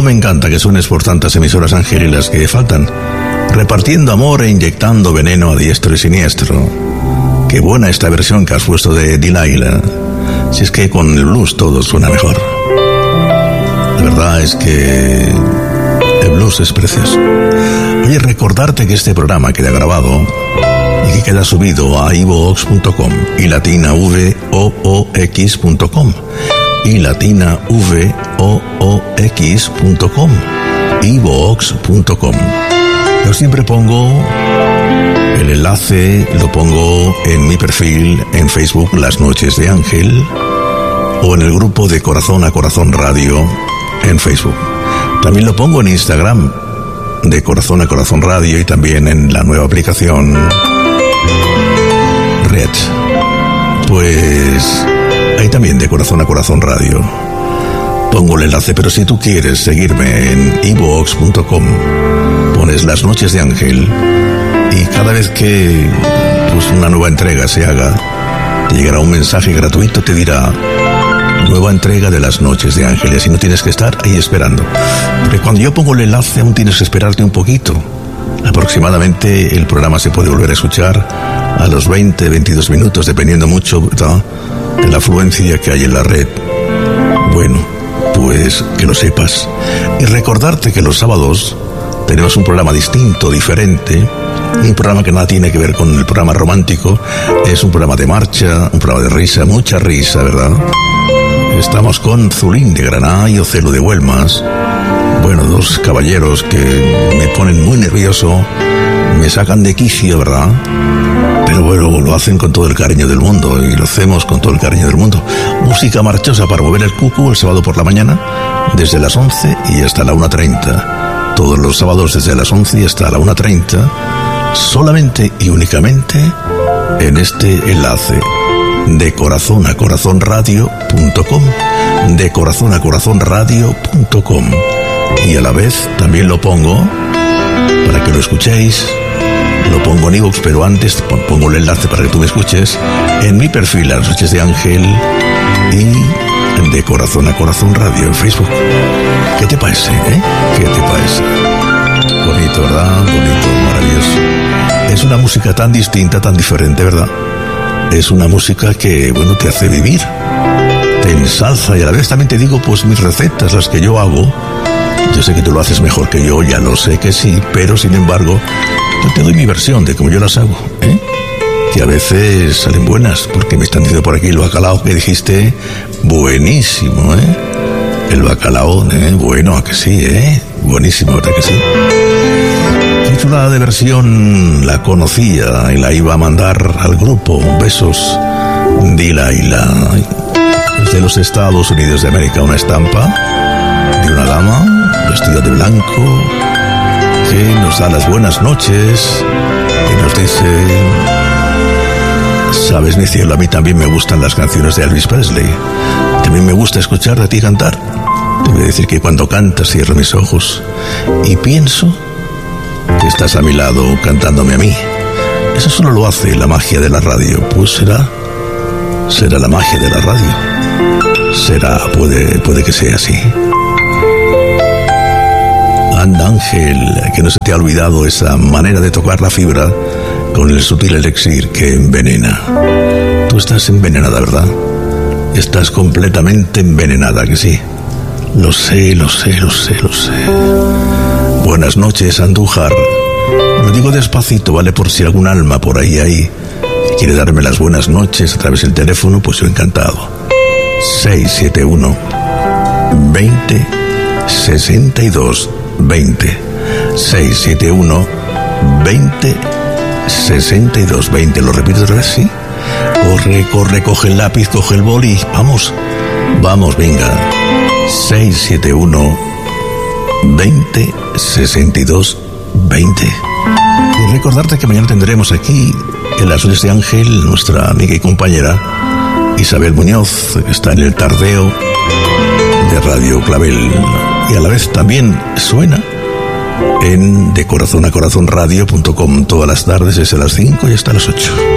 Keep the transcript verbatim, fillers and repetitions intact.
me encanta que suenes por tantas emisoras, Ángel, y las que faltan, repartiendo amor e inyectando veneno a diestro y siniestro. Qué buena esta versión que has puesto de Delilah. Si es que con el blues todo suena mejor. La verdad es que el blues es precioso. Oye, recordarte que este programa queda grabado y que queda subido a iVoox punto com y latina v o o x punto com y latina v o o x punto com, iVoox punto com. Yo siempre pongo el enlace, lo pongo en mi perfil en Facebook, Las Noches de Ángel, o en el grupo de Corazón a Corazón Radio en Facebook. También lo pongo en Instagram, de Corazón a Corazón Radio, y también en la nueva aplicación Red. Pues ahí también, de Corazón a Corazón Radio, pongo el enlace. Pero si tú quieres seguirme en iVoox punto com, pones Las Noches de Ángel, y cada vez que pues una nueva entrega se haga, te llegará un mensaje gratuito, te dirá nueva entrega de Las Noches de Ángel, y así no tienes que estar ahí esperando. Porque cuando yo pongo el enlace aún tienes que esperarte un poquito. Aproximadamente el programa se puede volver a escuchar a los veinte, veintidós minutos, dependiendo mucho, ¿verdad?, de la afluencia que hay en la red. Bueno, pues que lo sepas. Y recordarte que los sábados tenemos un programa distinto, diferente, un programa que nada tiene que ver con el programa romántico. Es un programa de marcha, un programa de risa, mucha risa, ¿verdad? Estamos con Zulín de Granada y Ocelo de Huelmas. Bueno, dos caballeros que me ponen muy nervioso, me sacan de quicio, ¿verdad? Pero bueno, lo hacen con todo el cariño del mundo, y lo hacemos con todo el cariño del mundo. Música marchosa para mover el cucu el sábado por la mañana, desde las once y hasta la una treinta. Todos los sábados desde las once y hasta la una treinta, solamente y únicamente en este enlace de corazón a corazón radio punto com, de corazón a corazón radio punto com. Y a la vez también lo pongo para que lo escuchéis. Lo pongo en iVoox, pero antes pongo el enlace para que tú me escuches en mi perfil, Las Noches de Ángel, y de Corazón a Corazón Radio en Facebook. ¿Qué te parece, eh? ¿Qué te parece? Bonito, ¿verdad? Bonito, maravilloso. Es una música tan distinta, tan diferente, ¿verdad? Es una música que, bueno, te hace vivir, te ensalza, y a la vez también te digo, pues mis recetas, las que yo hago. Yo sé que tú lo haces mejor que yo, ya lo sé que sí, pero sin embargo, yo te doy mi versión de cómo yo las hago, ¿eh? Que a veces salen buenas, porque me están diciendo por aquí el bacalao que dijiste, buenísimo, ¿eh? El bacalao, ¿eh? Bueno, ¿a que sí, eh? Buenísimo, ¿verdad que sí? Titulada de versión, la conocía y la iba a mandar al grupo. Besos, Delilah. Desde los Estados Unidos de América, una estampa de una dama vestida de blanco que nos da las buenas noches y nos dice: sabes, mi cielo, a mí también me gustan las canciones de Elvis Presley, también me gusta escuchar a ti cantar. Te voy a decir que cuando cantas cierro mis ojos y pienso que estás a mi lado cantándome a mí. Eso solo lo hace la magia de la radio. Pues será será la magia de la radio. Será, puede, puede que sea así. Anda, Ángel, que no se te ha olvidado esa manera de tocar la fibra con el sutil elixir que envenena. Tú estás envenenada, ¿verdad? Estás completamente envenenada, ¿que sí? Lo sé, lo sé, lo sé, lo sé. Buenas noches, Andújar. Lo digo despacito, ¿vale? Por si algún alma por ahí hay que quiere darme las buenas noches a través del teléfono, pues yo encantado. seis siete uno, veinte, sesenta y dos, veinte. seis siete uno, veinte, sesenta y dos, veinte. Lo repito otra vez, ¿sí? Corre, corre, coge el lápiz, coge el boli. Vamos, vamos, venga. seis siete uno, veinte, sesenta y dos, veinte. Y recordarte que mañana tendremos aquí en Las Noches de Ángel nuestra amiga y compañera Isabel Muñoz, que está en el tardeo de Radio Clavel, y a la vez también suena en de corazón a corazón radio punto com todas las tardes desde las cinco y hasta las ocho.